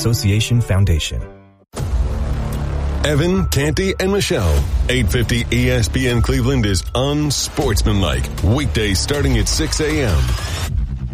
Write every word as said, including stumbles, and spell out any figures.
Association Foundation. Evan, Canty, and Michelle. eight fifty E S P N Cleveland is unsportsmanlike. Weekdays starting at six a.m.